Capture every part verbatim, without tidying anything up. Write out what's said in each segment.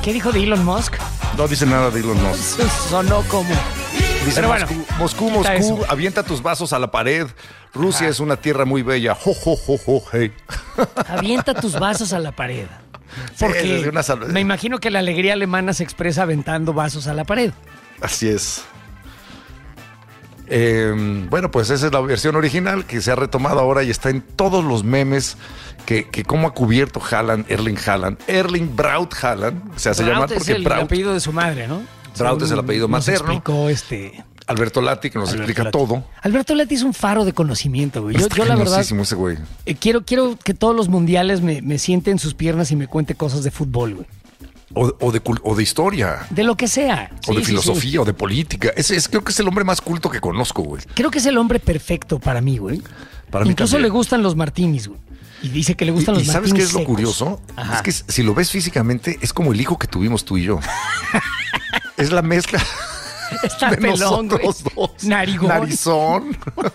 ¿Qué dijo de Elon Musk? No dice nada de Elon Musk. Sonó como... Dice Pero bueno, Moscú, Moscú, Moscú, eso. avienta tus vasos a la pared. Rusia es una tierra muy bella. Jo, jo, jo, jo, hey. Avienta tus vasos a la pared. Sí, Porque es una sal- me imagino que la alegría alemana se expresa aventando vasos a la pared. Así es. Eh, bueno, pues esa es la versión original que se ha retomado ahora y está en todos los memes que, que cómo ha cubierto Haaland, Erling Haaland, Erling Braut Haaland, se hace llamar Braut es porque el Braut, apellido de su madre, ¿no? Braut es el apellido Nos materno. explicó este... Alberto Lati, que nos Alberto explica Lati. todo. Alberto Lati es un faro de conocimiento, güey. Yo, Está yo la verdad, cañosísimo ese güey. eh, quiero, quiero que todos los mundiales me, me siente en sus piernas y me cuente cosas de fútbol, güey. O, o, de, cul- o de historia. De lo que sea. O Sí, de sí, filosofía, sí. o de política. Ese es, creo que es el hombre más culto que conozco, güey. Creo que es el hombre perfecto para mí, güey. Para mí Incluso también. le gustan los martinis, güey. Y dice que le gustan Y, los y ¿sabes martinis qué es lo secos. curioso? Ajá. Es que si lo ves físicamente, es como el hijo que tuvimos tú y yo. Es la mezcla Está de pelón, güey. nosotros dos. Narigón. Narizón.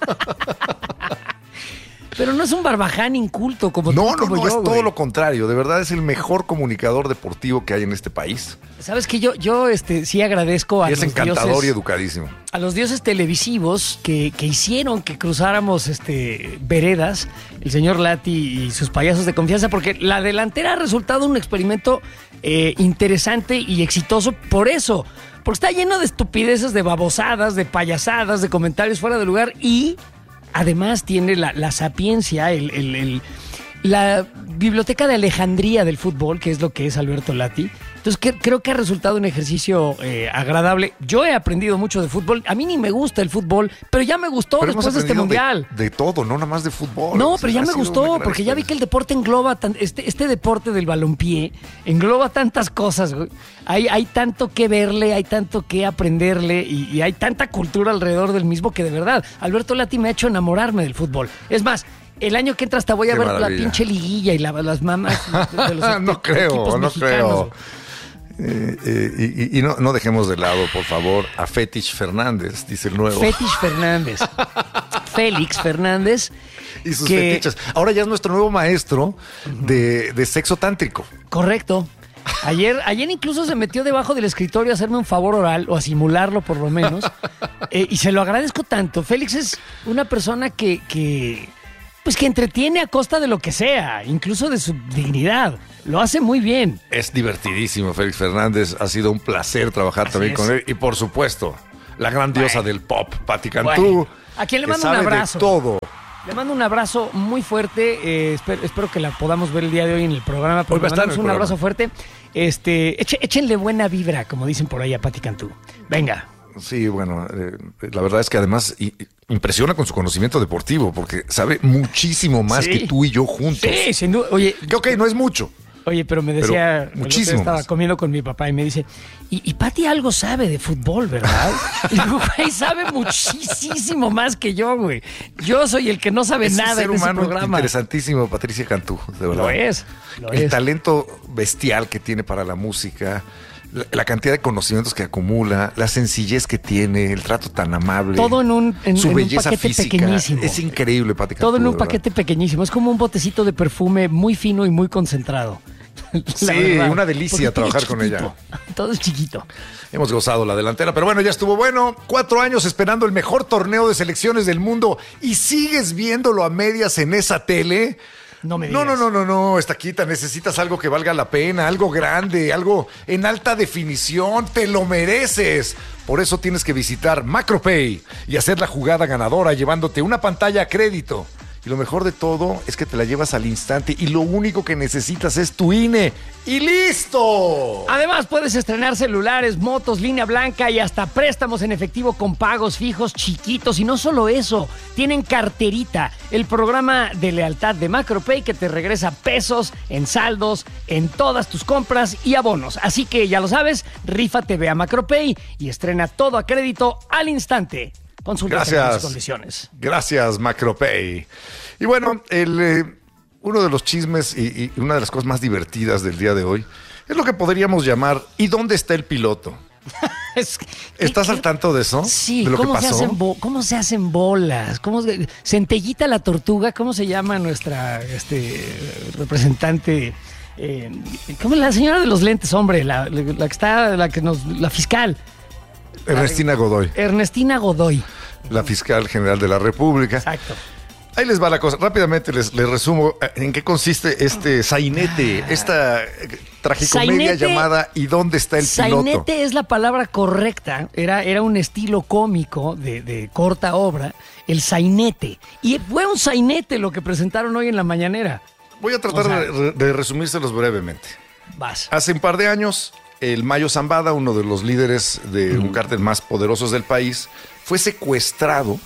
Pero no es un barbaján inculto como tú, No, no, como no, yo, es todo güey. lo contrario. De verdad es el mejor comunicador deportivo que hay en este país. Sabes que yo, yo este, sí agradezco a Y es los encantador dioses, y educadísimo. a los dioses televisivos que, que hicieron que cruzáramos este, veredas, el señor Lati y sus payasos de confianza, porque la delantera ha resultado un experimento eh, interesante y exitoso por eso. Porque está lleno de estupideces, de babosadas, de payasadas, de comentarios fuera de lugar y además tiene la, la sapiencia, el, el- el- la biblioteca de Alejandría del fútbol, que es lo que es Alberto Lati. Entonces que- creo que ha resultado un ejercicio eh, agradable. Yo he aprendido mucho de fútbol. A mí ni me gusta el fútbol, pero ya me gustó Pero hemos después de este aprendido mundial. De, de todo, no nada más de fútbol. No, O sea, pero ya ha me sido una gustó, gran porque ya vi experiencia. que el deporte engloba, tan- este, este deporte del balompié engloba tantas cosas, güey. Hay, hay tanto que verle, hay tanto que aprenderle y, y hay tanta cultura alrededor del mismo que de verdad, Alberto Lati me ha hecho enamorarme del fútbol. Es más, el año que entra hasta voy a Qué ver la maravilla. pinche liguilla y la- las mamás de, de los No equipos creo, no mexicanos, creo. güey. Eh, eh, y y- y no, no dejemos de lado, por favor, a Fetish Fernández, dice el nuevo. Fetish Fernández. Félix Fernández. Y sus que- fetiches. Ahora ya es nuestro nuevo maestro de, de sexo tántrico. Correcto. Ayer, ayer incluso se metió debajo del escritorio a hacerme un favor oral, o a simularlo por lo menos, eh, y se lo agradezco tanto. Félix es una persona que, que, pues que entretiene a costa de lo que sea, incluso de su dignidad. Lo hace muy bien. Es divertidísimo, Félix Fernández. Ha sido un placer trabajar Así también es. con él. Y por supuesto, la gran diosa Bueno. del pop, Patti Cantú. Bueno. A quien le que mando un sabe de abrazo. todo. Le mando un abrazo muy fuerte. eh, espero, espero que la podamos ver el día de hoy en el programa. Pero Hoy va a le estar en mandamos el un programa. abrazo fuerte. Este, eche- échenle buena vibra, como dicen por ahí a Pati Cantú. Venga. Sí, bueno, eh, la verdad es que además i- impresiona con su conocimiento deportivo, porque sabe muchísimo más Sí. que tú y yo juntos. Sí, sin duda. Oye, Que ok, no es mucho. Oye, pero me Pero decía, el otro día muchísimo estaba más. comiendo con mi papá y me dice, y, y Pati algo sabe de fútbol, ¿verdad? Y digo, güey, sabe muchísimo más que yo, güey. Yo soy el que no sabe Es un nada ser en ese humano programa. interesantísimo, Patricia Cantú, de verdad. Lo es, lo El es. talento bestial que tiene para la música, la, la cantidad de conocimientos que acumula, la sencillez que tiene, el trato tan amable. Todo en un- en- su en un belleza paquete física. pequeñísimo. Es increíble, Pati Cantú. Todo en de un verdad. paquete pequeñísimo. Es como un botecito de perfume muy fino y muy concentrado. La Sí, verdad. una delicia Porque trabajar con chiquitito. Todo es chiquito. Hemos gozado la delantera, pero bueno, ya estuvo bueno. Cuatro años esperando el mejor torneo de selecciones del mundo y sigues viéndolo a medias en esa tele. No me No, digas. no, no, no, no, Estaquita, necesitas algo que valga la pena, algo grande, algo en alta definición, te lo mereces. Por eso tienes que visitar Macropay y hacer la jugada ganadora llevándote una pantalla a crédito. Y lo mejor de todo es que te la llevas al instante y lo único que necesitas es tu I N E. ¡Y listo! Además, puedes estrenar celulares, motos, línea blanca y hasta préstamos en efectivo con pagos fijos chiquitos. Y no solo eso, tienen Carterita, el programa de lealtad de Macropay que te regresa pesos en saldos, en todas tus compras y abonos. Así que ya lo sabes, rífate, ve a Macropay y estrena todo a crédito al instante. Consulta las Gracias. condiciones. Gracias, Macropay. Y bueno, el, eh, uno de los chismes y, y una de las cosas más divertidas del día de hoy es lo que podríamos llamar ¿y dónde está el piloto? Es- ¿Estás ¿qué- al tanto de eso? Sí, ¿De lo que ¿cómo, se pasó? hacen bo- ¿cómo se hacen bolas? ¿Cómo se- Centellita la tortuga? ¿Cómo se llama nuestra este, representante Eh, ¿Cómo es la señora de los lentes, hombre? La, la, la que está, la que nos, la fiscal. Ernestina Godoy. Ernestina Godoy. La fiscal general de la República. Exacto. Ahí les va la cosa. Rápidamente les, les resumo en qué consiste este sainete, esta tragicomedia Sainete, llamada ¿Y dónde está el piloto? Sainete es la palabra correcta. Era, era un estilo cómico de, de corta obra. El sainete. Y fue un sainete lo que presentaron hoy en la mañanera. Voy a tratar O sea, de, de resumírselos brevemente. Vas. Hace un par de años, el Mayo Zambada, uno de los líderes de un cártel más poderosos del país, fue secuestrado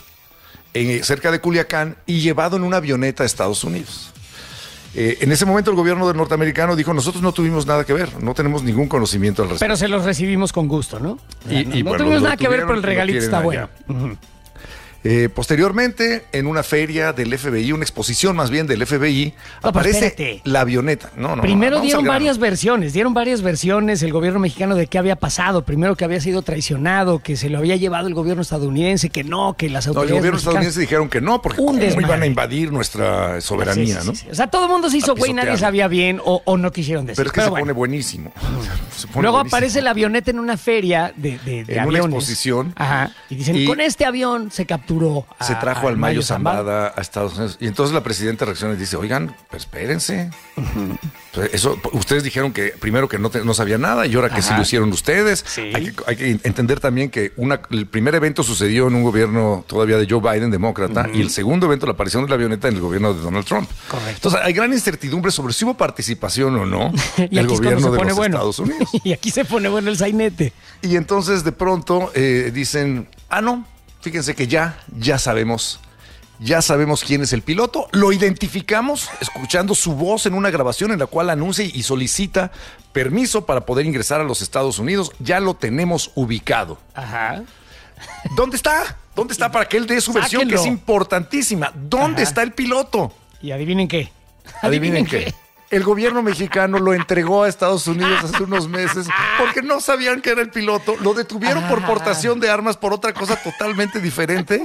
en, cerca de Culiacán y llevado en una avioneta a Estados Unidos. Eh, en ese momento el gobierno del norteamericano dijo, nosotros no tuvimos nada que ver, no tenemos ningún conocimiento al respecto. Pero se los recibimos con gusto, ¿no? Y- no y, no bueno, tuvimos lo nada que ver, tuvieron, pero el lo regalito quieren está allá. bueno. Ujú. Eh, posteriormente, en una feria del F B I, una exposición más bien del F B I, pero aparece espérate. la avioneta. No, no, Primero vamos dieron al grano. varias versiones, dieron varias versiones el gobierno mexicano de qué había pasado. Primero que había sido traicionado, que se lo había llevado el gobierno estadounidense, que no, que las No, el autoridades gobierno mexicanas- estadounidense dijeron que no, porque Un cómo desmadre. iban a invadir nuestra soberanía, Sí, sí, ¿no? sí, sí. O sea, todo el mundo se hizo A güey, nadie pisotearlo. sabía bien o, o no quisieron decir. Pero es que se bueno. pone buenísimo. Se pone Luego buenísimo. aparece la avioneta en una feria de, de, de En una aviones. exposición. Ajá. Y dicen, Y con este avión se capturó a- Se trajo al Mayo Zambada. Zambada a Estados Unidos. Y entonces la presidenta reacciona y dice, oigan, pues espérense. Pues eso, ustedes dijeron que primero que no, te- no sabía nada y ahora que sí Ajá. lo hicieron ustedes. Sí. Hay, que, hay que entender también que una, el primer evento sucedió en un gobierno todavía de Joe Biden, demócrata, y el segundo evento, la aparición de la avioneta, en el gobierno de Donald Trump. Correcto. Entonces hay gran incertidumbre sobre si hubo participación o no Y del aquí es cuando gobierno se de pone los bueno. Estados Unidos. Y aquí se pone bueno el sainete. Y entonces de pronto eh, dicen, ah, no, fíjense que ya, ya sabemos, ya sabemos quién es el piloto. Lo identificamos escuchando su voz en una grabación en la cual anuncia y solicita permiso para poder ingresar a los Estados Unidos. Ya lo tenemos ubicado. Ajá. ¿Dónde está? ¿Dónde está para que él dé su versión, que Sáquenlo. es importantísima? ¿Dónde Ajá. está el piloto? Y adivinen qué. Adivinen qué. El gobierno mexicano lo entregó a Estados Unidos hace unos meses porque no sabían que era el piloto. Lo detuvieron por portación de armas por otra cosa totalmente diferente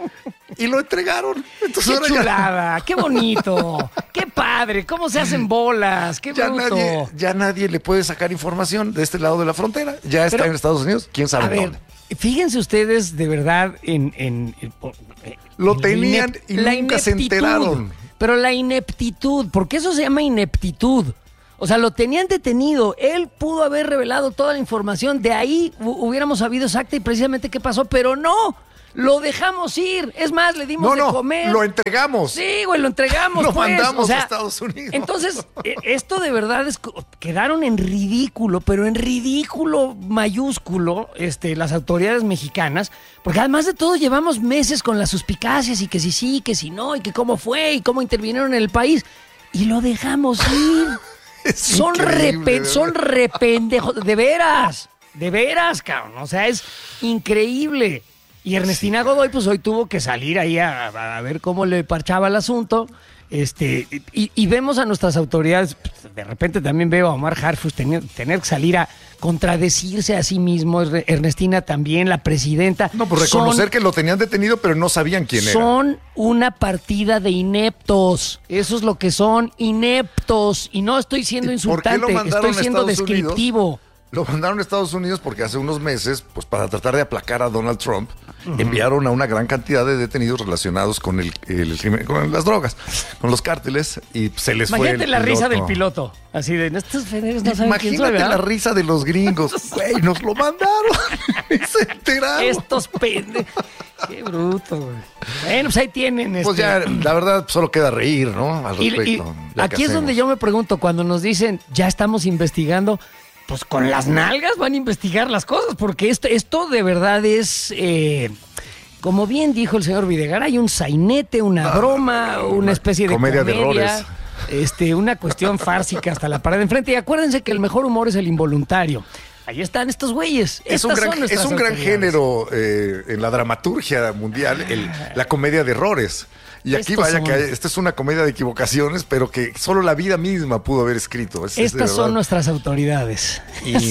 y lo entregaron. Entonces Qué ahora ya, chulada, qué bonito, qué padre, cómo se hacen bolas, qué ya bruto. nadie, ya nadie le puede sacar información de este lado de la frontera. Ya está Pero- en Estados Unidos. ¿Quién sabe A ver, dónde? fíjense ustedes de verdad en... en- en- en Lo la tenían y la nunca se ineptitud. enteraron. Pero la ineptitud, porque eso se llama ineptitud. O sea, lo tenían detenido. Él pudo haber revelado toda la información. De ahí hu- hubiéramos sabido exacta y precisamente qué pasó, pero no. Lo dejamos ir. Es más, le dimos No, de no, comer. lo entregamos. Sí, güey, lo entregamos. Lo pues. mandamos O sea, a Estados Unidos. Entonces, eh, esto de verdad es, co- quedaron en ridículo, pero en ridículo mayúsculo, este, las autoridades mexicanas, porque además de todo llevamos meses con las suspicacias y que si sí, que si no, y que cómo fue y cómo intervinieron en el país, y lo dejamos ir. Es son increíble, repen- de son verdad. rependejos, de veras, de veras, cabrón. O sea, es increíble. Y Ernestina Godoy, pues hoy tuvo que salir ahí a, a ver cómo le parchaba el asunto. Este, y, y vemos a nuestras autoridades, pues, de repente también veo a Omar Harfuch tener, tener que salir a contradecirse a sí mismo, Er- Ernestina también, la presidenta. No, pues Son- reconocer que lo tenían detenido, pero no sabían quién era. son una partida de ineptos. Eso es lo que son, ineptos. Y no estoy siendo ¿Y por qué lo insultante, mandaron estoy a siendo Estados Unidos? descriptivo. Lo mandaron a Estados Unidos porque hace unos meses, pues para tratar de aplacar a Donald Trump, enviaron a una gran cantidad de detenidos relacionados con el, el crimen, con las drogas, con los cárteles, y se les fue Imagínate el la risa piloto. del piloto. Así de, estos federales no saben quién soy, Imagínate ¿verdad? la risa de los gringos. Güey, nos lo mandaron. Y se enteraron. Estos pendejos. Qué bruto, güey. Bueno, pues ahí tienen. Pues este, ya, la verdad, solo queda reír, ¿no? Al y- respecto. y Ya aquí que es donde hacemos. yo me pregunto, cuando nos dicen, ya estamos investigando, pues con las nalgas van a investigar las cosas, porque esto, esto de verdad es, eh, como bien dijo el señor Videgaray, hay un sainete, una broma, no, no, una una especie de comedia comedia, de errores. este, una cuestión fársica hasta la pared de enfrente. Y acuérdense que el mejor humor es el involuntario. Ahí están estos güeyes. Es un Estas gran, son nuestras es un gran autoridades. género eh, en la dramaturgia mundial, el- la comedia de errores. Y aquí Estos vaya son- que hay- esta es una comedia de equivocaciones, pero que solo la vida misma pudo haber escrito. Es- es de Estas son verdad nuestras autoridades.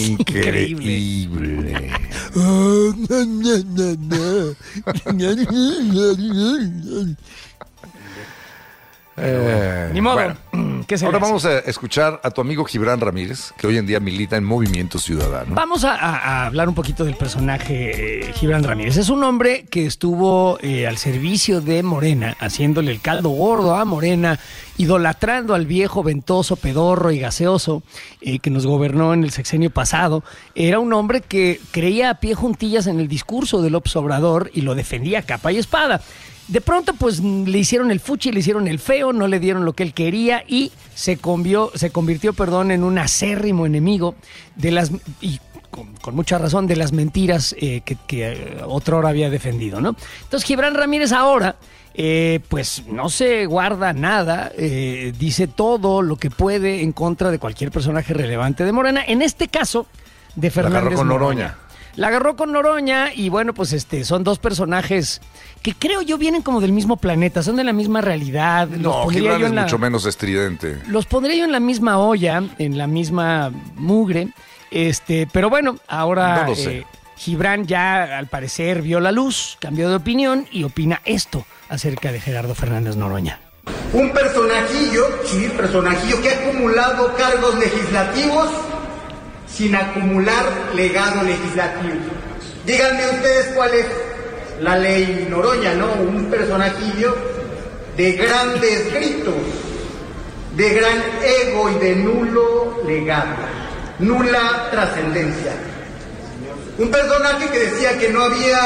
increíble. Eh, Ni modo. bueno. ¿Qué se Ahora le hace? vamos a escuchar a tu amigo Gibran Ramírez, que hoy en día milita en Movimiento Ciudadano. Vamos a, a- a hablar un poquito del personaje eh, Gibran Ramírez. Es un hombre que estuvo eh, al servicio de Morena, haciéndole el caldo gordo a Morena, idolatrando al viejo ventoso, pedorro y gaseoso eh, que nos gobernó en el sexenio pasado. Era un hombre que creía a pie juntillas en el discurso de López Obrador y lo defendía a capa y espada. De pronto, pues le hicieron el fuchi, le hicieron el feo, no le dieron lo que él quería y se convió, se convirtió, perdón, en un acérrimo enemigo de las y con, con mucha razón de las mentiras eh, que, que eh, otrora había defendido, ¿no? Entonces, Gibran Ramírez ahora, eh, pues no se guarda nada, eh, dice todo lo que puede en contra de cualquier personaje relevante de Morena. En este caso, de Fernández agarró con Noroña. Noroña. La agarró con Noroña y bueno, pues este son dos personajes que creo yo vienen como del mismo planeta, son de la misma realidad. Los No, pondría Gibran yo es en la- mucho menos estridente. Los pondría yo en la misma olla, en la misma mugre. Este, pero bueno, ahora No lo sé. eh, Gibran ya al parecer vio la luz, cambió de opinión y opina esto acerca de Gerardo Fernández Noroña. Un personajillo, sí, personajillo que ha acumulado cargos legislativos sin acumular legado legislativo. Díganme ustedes cuál es la ley Noroña, ¿no? Un personajillo de grandes gritos, de gran ego y de nulo legado, nula trascendencia. Un personaje que decía que no había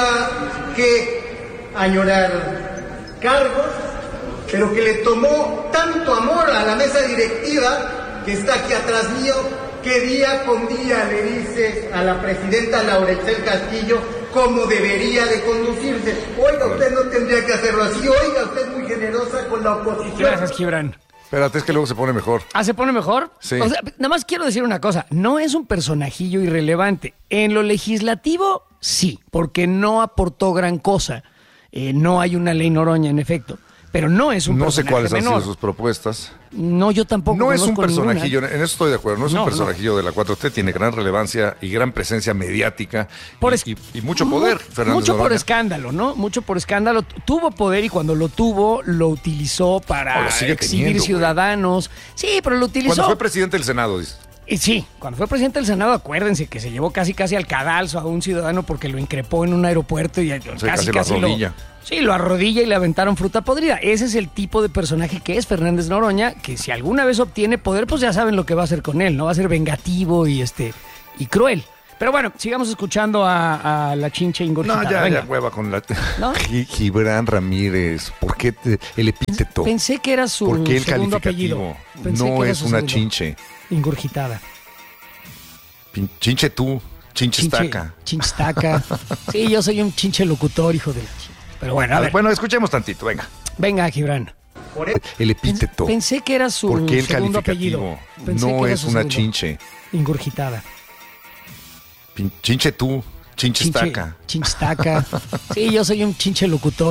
que añorar cargos, pero que le tomó tanto amor a la mesa directiva que está aquí atrás mío, que día con día le dice a la presidenta Laura Itzel Castillo cómo debería de conducirse. Oiga, usted no tendría que hacerlo así. Oiga, usted es muy generosa con la oposición. Gracias, Gibran. Espérate, es que luego se pone mejor. Ah, ¿se pone mejor? Sí. O sea, nada más quiero decir una cosa. No es un personajillo irrelevante. En lo legislativo, sí, porque no aportó gran cosa. Eh, no hay una ley Noroña, en efecto. Pero no es un No sé personaje cuáles han menor. sido sus propuestas. No, yo tampoco No es un conozco ninguna. personajillo, en eso estoy de acuerdo, no es No, un no. personajillo de la cuatro T, tiene gran relevancia y gran presencia mediática Por y, es- y- y mucho poder, Mu- Fernández Mucho por Noroña. escándalo, ¿no? Mucho por escándalo. Tuvo poder y cuando lo tuvo, lo utilizó para Oh, lo sigue exhibir teniendo, güey. ciudadanos. Sí, pero lo utilizó. Cuando fue presidente del Senado, dice. Y sí, cuando fue presidente del Senado, acuérdense que se llevó casi casi al cadalso a un ciudadano porque lo increpó en un aeropuerto y casi casi lo casi lo, arrodilla. sí, lo arrodilla y le aventaron fruta podrida. Ese es el tipo de personaje que es Fernández Noroña, que si alguna vez obtiene poder, pues ya saben lo que va a hacer con él, ¿no? Va a ser vengativo y este y cruel. Pero bueno, sigamos escuchando a, a la chinche ingorgitada. No, ya, Venga. ya hueva con la... ¿No? Gi- Gibran Ramírez, ¿por qué te- el epíteto? Pensé que era su ¿Por qué el segundo calificativo? apellido. Pensé No que era es su una segundo. chinche. Ingurgitada. Pin- Chinche tú, chinche estaca. Chinchestaca. Sí, yo soy un chinche locutor, hijo de la chi- Pero bueno, a ver. Bueno, escuchemos tantito, venga. Venga, Gibran. Por eso, El epíteto. Pensé que era su ¿Por qué el segundo calificativo? apellido. Pensé No que era es su una segundo. chinche. Ingurgitada. Pin- Chinche tú, chinche Chinche, estaca. chinchestaca. Sí, yo soy un chinche locutor.